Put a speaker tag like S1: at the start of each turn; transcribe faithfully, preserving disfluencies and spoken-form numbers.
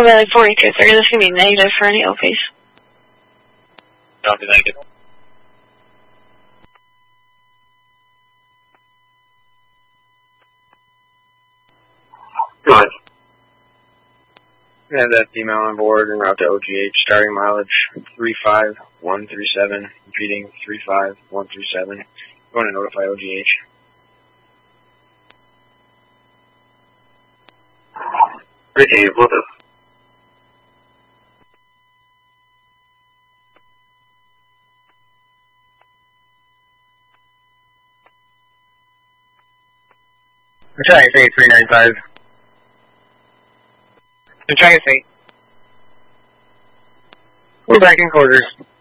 S1: by like forty-two thirty. That's going to be negative for any O Ps.
S2: Copy, thank you.
S3: Go ahead.
S2: We have that female on board en route to O G H, starting mileage three five one three seven, repeating three five one three seven. Going to notify O G H.
S3: Receive, will do.
S2: I'm trying to say three nine five. I'm trying to say. We're back in quarters.